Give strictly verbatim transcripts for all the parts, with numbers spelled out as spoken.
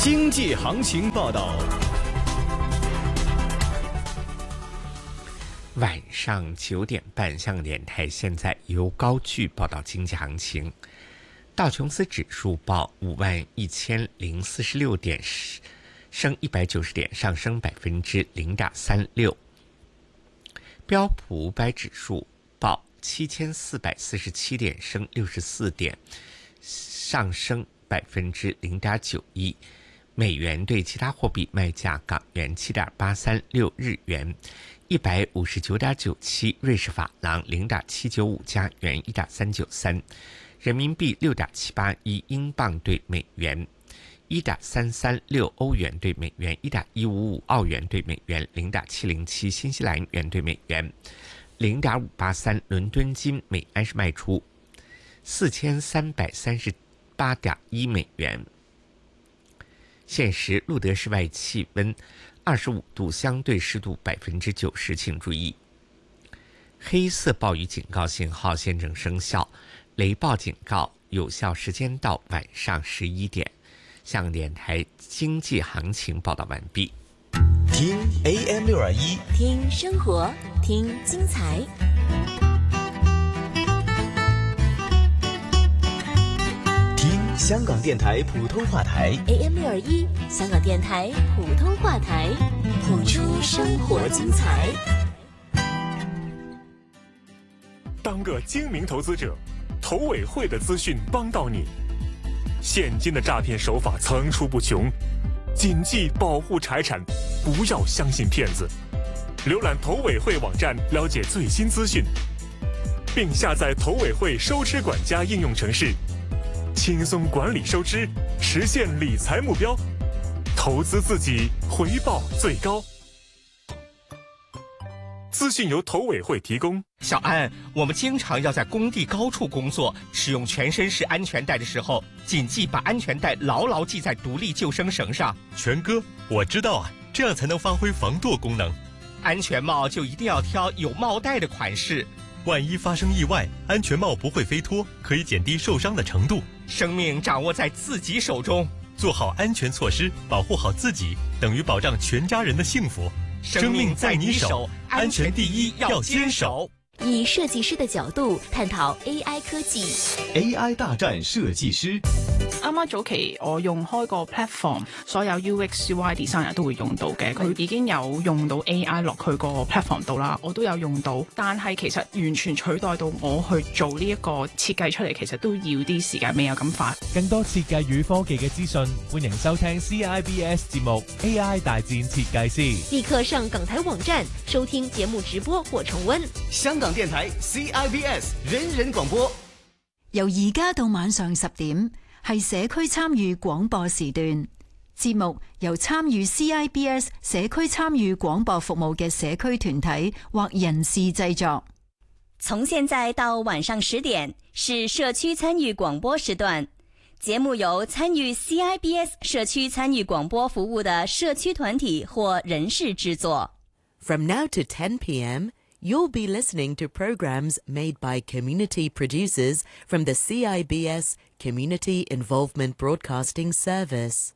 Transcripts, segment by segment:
经济行情报道。 晚上九点半，香港电台现在由高炬报道经济行情。道琼斯指数报五万一千零四十六点，升一百九十点，上升百分之零点三六。标普五百指数报七千四百四十七点，升六十四点，上升百分之零点九一。美元对其他货币卖价：港元七点八三六日元。一百五十九点九七瑞士法郎，零点七九五加元，一点三九三，人民币六点七八一，英镑对美元一点三三六，欧元对美元一点一五五，澳元对美元零点七零七，新西兰元对美元零点五八三。伦敦金每安士卖出四千三百三十八点一美元。现时路德室外气温二十五度，相对湿度百分之九十，请注意，黑色暴雨警告信号现正生效，雷暴警告有效时间到晚上十一点。香港电台经济行情报道完毕。 听 A M 六二一， 听生活，听精彩。 香港电台普通话台 A M 六二一，香港电台普通话台，谱出生活精彩。 当个精明投资者，投委会的资讯帮到你。现今的诈骗手法层出不穷，谨记保护财产，不要相信骗子。浏览投委会网站了解最新资讯，并下载投委会收支管家应用程式，轻松管理收支，实现理财目标，投资自己，回报最高。资讯由投委会提供。 小安，我们经常要在工地高处工作，使用全身式安全带的时候，谨记把安全带牢牢系在独立救生绳上。 全哥，我知道啊，这样才能发挥防舵功能。 安全帽就一定要挑有帽带的款式， 万一发生意外，安全帽不会飞脱，可以减低受伤的程度。 生命掌握在自己手中， 做好安全措施，保护好自己，等于保障全家人的幸福。 生命在你手，安全第一，要坚守。 以设计师的角度探讨 A I 科技。 A I 大战設計師。 啱啱早期我用開個 platform， 所有 U X U I designer 都會用到嘅，佢已經有用到 A I 落去個 platform 度啦，我都有用到，但係其實完全取代到我去做呢一個設計出嚟，其實都要啲時間，未有咁快。 更多設計與科技嘅資訊，歡迎收聽 C I B S 節目 A I 大戰設計師。 立刻上港台網站收聽節目直播或重溫。 香港電台 C I B S 人人廣播， 由而家到晚上十點係社區參與廣播時段，節目由參與 C I B S 社區參與廣播服務嘅社區團體或人士製作。 從現在到晚上十點是社區參與廣播時段，節目由參與 C I B S 社區參與廣播服務的社區團體或人士製作。 From now to ten p.m., you'll be listening to programs made by community producers from the C I B S Community Involvement Broadcasting Service.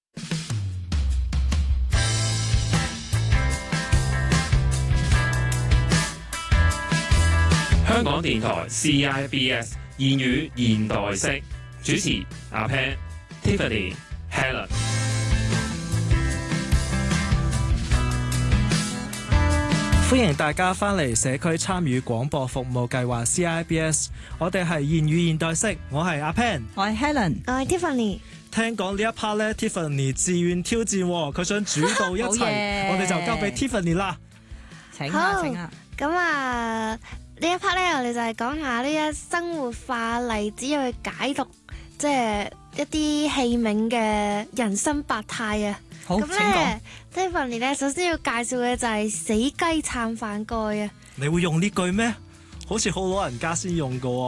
香港電台 C I B S 言語現代式，主持阿 Pan、Tiffany、Helen。 歡迎大家返嚟社區參與廣播服務計劃 C I B S， 我哋係言語現代式，我係阿 Pan， 我係 Helen， 我係 Tiffany。 聽講呢一 part 咧 ，Tiffany 自願挑戰，佢想主導一齊，我哋就交俾 Tiffany 啦。 請啊，請啊。 咁啊，呢一 part 咧，我哋就係講下呢一生活化例子去解讀，即係一啲器皿嘅人生百態啊。 好，咁咧 Tiffany 咧，首先要介紹嘅就係死雞撐飯蓋啊！ 你會用呢句咩？好似好老人家先用㗎喎。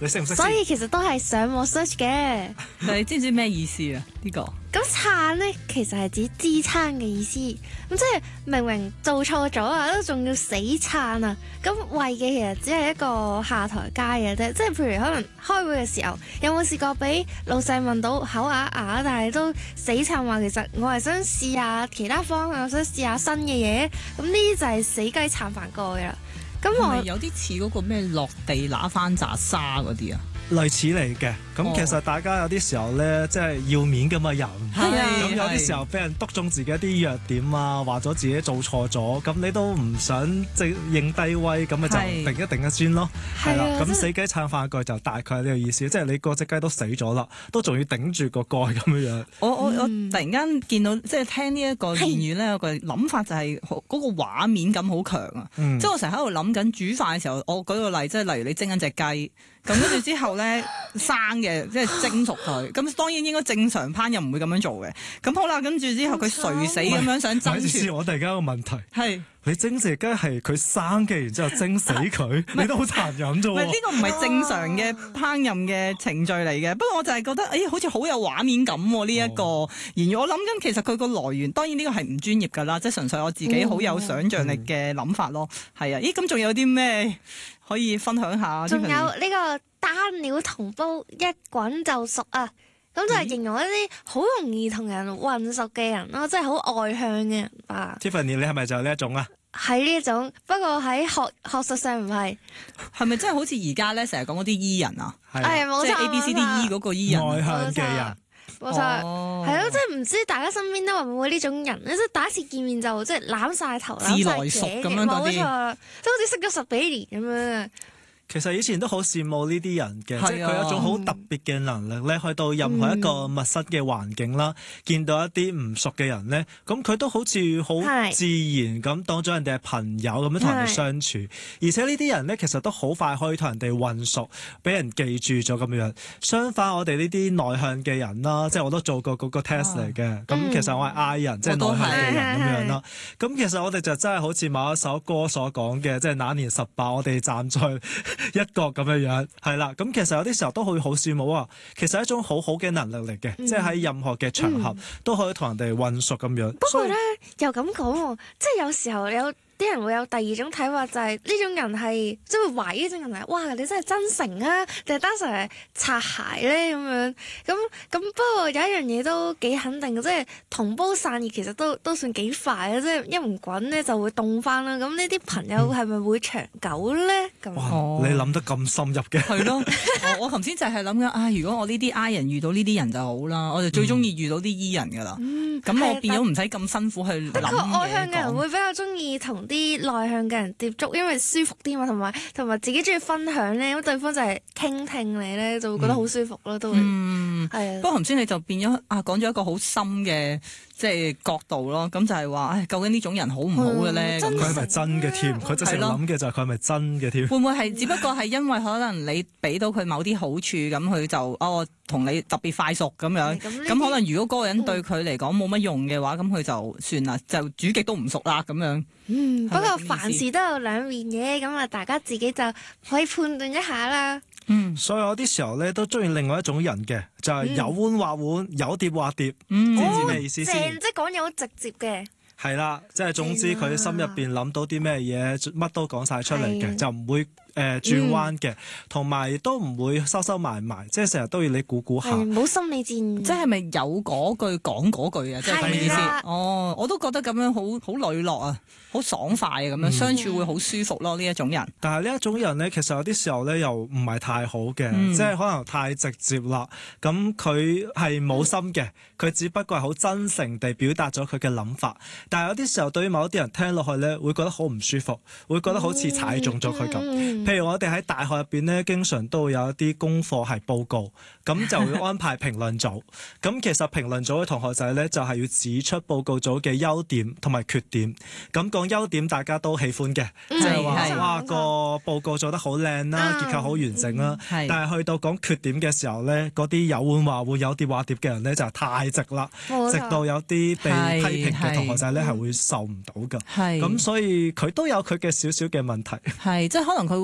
你識唔識？ 所以其實都係上網 search 嘅。 你知唔知咩意思啊？呢、這個咁撐咧，其實係指支撐嘅意思。咁即係明明做錯咗啊，都仲要死撐啊！咁為嘅其實只係一個下台階嘅啫。即係譬如可能開會嘅時候，有冇試過俾老細問到口啞啞，但係都死撐話其實我係想試下其他方向，我想試下新嘅嘢。咁呢啲就係死雞撐飯蓋嘅啦。咁我有啲似嗰個咩落地揦翻扎沙嗰啲啊？ 類似嚟嘅，咁其實大家有啲時候咧，即係要面咁嘅人，咁有啲時候俾人篤中自己一啲弱點啊，話咗自己做錯咗，咁你都唔想即係認低威，咁咪就定一定一先咯，係啦。咁死雞撐飯蓋就大概係呢個意思，即係你嗰隻雞都死咗啦，都仲要頂住個蓋咁樣樣。 我我我突然間見到即係聽呢一個言語咧，有個諗法就係嗰個畫面感好強啊！即係我成日喺度諗緊煮飯嘅時候，我舉個例，即係例如你蒸緊隻雞。咁跟住之後咧，生嘅即係蒸熟佢，咁當然應該正常烹飪唔會咁樣做嘅。咁好啦，跟住之後佢垂死咁樣想爭住。 我突然間有個問題係。 你蒸隻雞係佢生嘅，然之後蒸死佢，你都好殘忍啫喎！ 唔係呢個唔係正常嘅烹飪嘅程序嚟嘅。不過我就係覺得，誒、哎、好似好有畫面感喎呢一個言語。我諗緊其實佢個來源，當然呢個係唔專業㗎啦，即係純粹我自己好有想像力嘅諗法咯。係、嗯、啊，咦咁仲有啲咩可以分享下？ 仲有呢個單料銅煲一滾就熟啊！咁就係形容一啲好容易同人混熟嘅人咯，即係好外向嘅人吧。 Tiffany， 你係咪就係呢一種啊？ 係呢一種，不過喺學學術上唔係。 係咪真係好似而家咧成日講嗰啲 E 人啊？ 係冇錯， 即係 A B C D E 嗰個 E 人。 外向嘅人。 冇錯，係咯、哦，即係唔知大家身邊都會唔會呢種人咧？即係第一次見面就即係攬晒頭、攬晒頸嘅，冇錯，即係好似識咗十幾年咁樣。 其實以前都好羨慕呢啲人嘅，即係佢有一種好特別嘅能力咧，去到任何一個密室嘅環境啦，嗯、見到一啲唔熟嘅人咧，咁佢都好似好自然咁當咗人哋係朋友咁樣同人哋相處，而且呢啲人咧其實都好快可以同人哋混熟，俾人記住咗咁樣。相反，我哋呢啲內向嘅人啦，即係我都做過嗰個 test 嚟嘅，咁、嗯、其實我係 I 人，即係內向嘅人咁樣啦。咁其實我哋就真係好似某一首歌所講嘅，即係那年十八，我哋站在一角咁樣樣，係啦，咁其實有啲時候都會好羨慕啊。其實係一種好好嘅能力嚟嘅，嗯、即係喺任何嘅場合、嗯、都可以同人哋混熟咁樣。 不過咧，又咁講，即係有時候有啲人會有第二種睇法，就係、是、呢種人係即係會懷疑呢種人係，哇！你真係真誠啊，定係單純係擦鞋咧咁樣？咁咁不過有一樣嘢都幾肯定嘅，即係銅煲散熱其實都都算幾快啊！即係一唔滾咧就會凍翻啦。咁呢啲朋友係咪會長久咧？咁、 嗯、你諗得咁深入嘅？ 係咯，我頭先就係諗緊啊！如果我呢啲 I 人遇到呢啲人就好啦，我就最中意遇到啲 E 人噶啦。咁、嗯、我變咗唔使咁辛苦去諗嘢。的確，外向嘅人會比較中意同啲內向嘅人接觸，因為舒服啲嘛，同埋同埋自己中意分享咧，咁對方就係傾聽你咧，就會覺得好舒服咯，嗯、都會係、嗯、啊。不過頭先你就變咗啊，講咗一個好深嘅即係角度咯，咁就係話，唉，究竟呢種人好唔好嘅咧？ 佢係咪真嘅添？佢就成日諗嘅就係佢係咪真嘅添？ 會唔會係只不過係因為可能你俾到佢某啲好處，咁佢就哦同你特別快熟咁樣，咁可能如果嗰個人對佢嚟講冇乜用嘅話，咁佢就算啦，就煮極都唔熟啦咁樣。 嗯，不過凡事都有兩面嘅，咁啊大家自己就可以判斷一下啦。 嗯，所以我啲時候咧都中意另外一種人嘅，就係、是、有碗畫碗，有碟畫碟， 嗯、 知唔知咩意思先？ 正，即係講嘢好直接嘅。 係啦，即係總之佢心入邊諗到啲咩嘢，乜都講晒出嚟嘅，就唔會誒、呃、轉彎嘅，同埋都唔會收收埋埋，即係成日都要你估估下。 冇心理戰， 即係咪有嗰句講嗰句啊？即係咁嘅意思。哦，我都覺得咁樣好好磊落啊，好爽快啊，咁樣、嗯、相處會好舒服咯。呢一種人， 但係呢一種人咧，其實有啲時候咧又唔係太好嘅，嗯、即係可能太直接啦。咁佢係冇心嘅，佢、嗯、只不過係好真誠地表達咗佢嘅諗法。但係有啲時候，對於某一啲人聽落去咧，會覺得好唔舒服，會覺得好似踩中咗佢咁。嗯、譬如我哋喺大學入邊咧，經常都會有一啲功課係報告，咁就會安排評論組。咁其實評論組嘅同學仔咧，就係要指出報告組嘅優點同埋缺點。咁講優點，大家都喜歡嘅，即係話哇個報告做得好靚啦，結構好完整啦。嗯、但係去到講缺點嘅時候咧，嗰啲有碗話碗有碟話碟嘅人咧，就太直啦，直到有啲被批評嘅同學仔咧係會受唔到㗎，咁所以佢都有佢嘅少少嘅問題。 係，即係可能佢會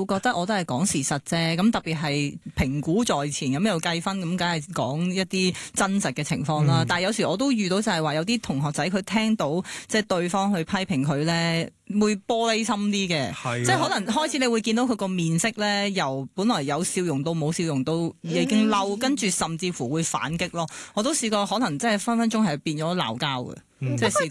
覺得我都係講事實啫。咁特別係評估在前，咁又計分，咁梗係講一啲真實嘅情況啦。嗯、但係有時我都遇到就係話有啲同學仔佢聽到即係對方去批評佢咧，會玻璃心啲嘅，啊、即係可能開始你會見到佢個面色咧，由本來有笑容到冇笑容，到已經嬲，跟住、嗯、甚至乎會反擊咯。我都試過可能即係分分鐘係變咗鬧交嘅。嗯、即係試